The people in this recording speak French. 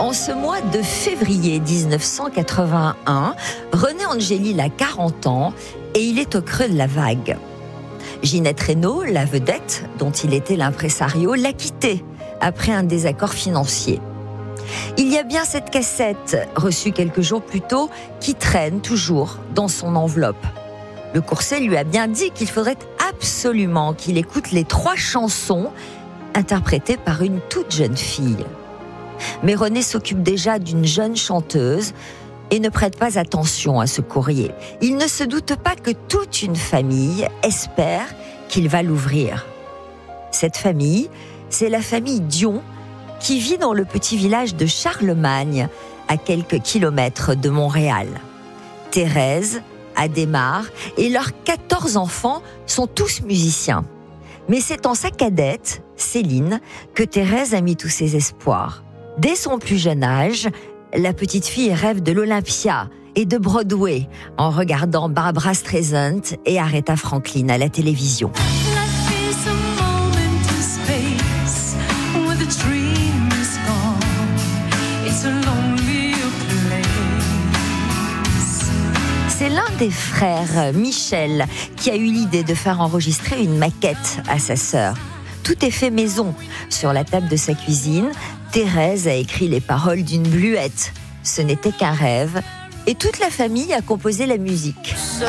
En ce mois de février 1981, René Angélil a 40 ans et il est au creux de la vague. Ginette Renault, la vedette dont il était l'impresario, l'a quitté après un désaccord financier. Il y a bien cette cassette, reçue quelques jours plus tôt, qui traîne toujours dans son enveloppe. Le coursier lui a bien dit qu'il faudrait absolument qu'il écoute les 3 chansons interprétées par une toute jeune fille. Mais René s'occupe déjà d'une jeune chanteuse et ne prête pas attention à ce courrier. Il ne se doute pas que toute une famille espère qu'il va l'ouvrir. Cette famille, c'est la famille Dion, qui vit dans le petit village de Charlemagne, à quelques kilomètres de Montréal. Thérèse, Adhémar et leurs 14 enfants sont tous musiciens. Mais c'est en sa cadette, Céline, que Thérèse a mis tous ses espoirs. Dès son plus jeune âge, la petite fille rêve de l'Olympia et de Broadway en regardant Barbra Streisand et Aretha Franklin à la télévision. C'est l'un des frères, Michel, qui a eu l'idée de faire enregistrer une maquette à sa sœur. Tout est fait maison. Sur la table de sa cuisine, Thérèse a écrit les paroles d'une bluette. Ce n'était qu'un rêve. Et toute la famille a composé la musique.